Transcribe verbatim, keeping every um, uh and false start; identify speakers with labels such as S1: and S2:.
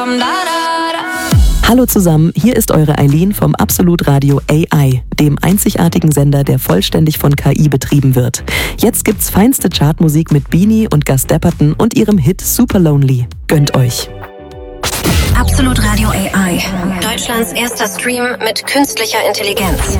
S1: Hallo zusammen, hier ist eure Eileen vom Absolut Radio A I, dem einzigartigen Sender, der vollständig von K I betrieben wird. Jetzt gibt's feinste Chartmusik mit Beanie und Gus Dapperton und ihrem Hit Super Lonely. Gönnt euch.
S2: Absolut Radio A I, Deutschlands erster Stream mit künstlicher Intelligenz.